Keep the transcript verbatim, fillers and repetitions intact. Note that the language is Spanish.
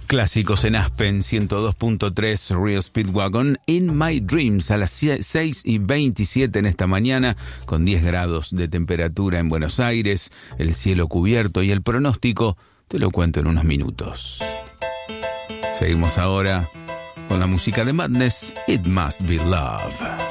Clásicos en Aspen ciento dos punto tres Real Speedwagon. In My Dreams a las seis y veintisiete en esta mañana, con diez grados de temperatura en Buenos Aires, el cielo cubierto y el pronóstico te lo cuento en unos minutos. Seguimos ahora con la música de Madness, It Must Be Love.